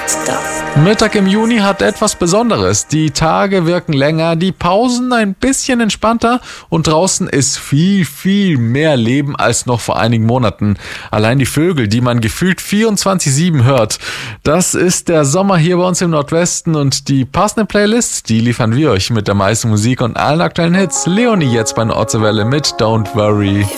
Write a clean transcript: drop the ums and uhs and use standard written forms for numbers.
Mittag im Juni hat etwas Besonderes. Die Tage wirken länger, die Pausen ein bisschen entspannter und draußen ist viel, viel mehr Leben als noch vor einigen Monaten. Allein die Vögel, die man gefühlt 24/7 hört. Das ist der Sommer hier bei uns im Nordwesten und die passende Playlist, die liefern wir euch mit der meisten Musik und allen aktuellen Hits. Leonie jetzt bei Nordwelle mit Don't Worry.